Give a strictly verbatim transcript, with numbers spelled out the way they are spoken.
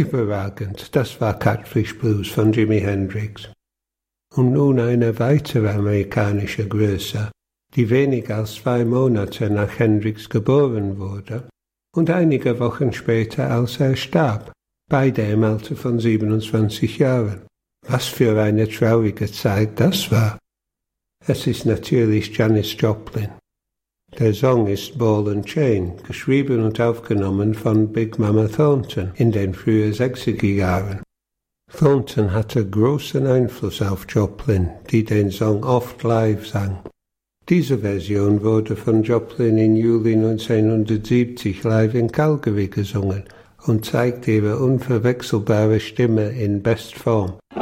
Überragend, das war Catfish Blues von Jimi Hendrix. Und nun eine weitere amerikanische Größe, die weniger als zwei Monate nach Hendrix geboren wurde und einige Wochen später, als er starb, beide im Alter von siebenundzwanzig Jahren. Was für eine traurige Zeit das war. Es ist natürlich Janis Joplin. Der Song ist Ball and Chain, geschrieben und aufgenommen von Big Mama Thornton in den frühen sechziger Jahren. Thornton hatte großen Einfluss auf Joplin, die den Song oft live sang. Diese Version wurde von Joplin im Juli neunzehnhundertsiebzig live in Calgary gesungen und zeigt ihre unverwechselbare Stimme in Bestform.